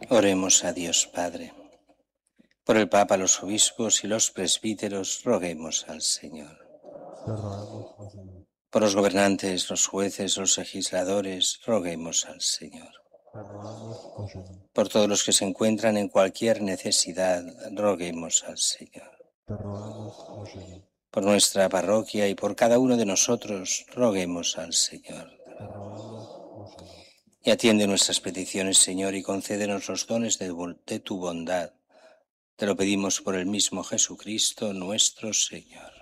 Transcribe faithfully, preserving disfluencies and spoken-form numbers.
Oremos a Dios Padre. Por el Papa, los obispos y los presbíteros, roguemos al Señor. Te rogamos, oh Señor. Por los gobernantes, los jueces, los legisladores, roguemos al Señor. Te rogamos, oh Señor. Por todos los que se encuentran en cualquier necesidad, roguemos al Señor. Te rogamos, oh Señor. Por nuestra parroquia y por cada uno de nosotros, roguemos al Señor. Te rogamos, oh Señor. Y atiende nuestras peticiones, Señor, y concédenos los dones de, de tu bondad. Te lo pedimos por el mismo Jesucristo, nuestro Señor.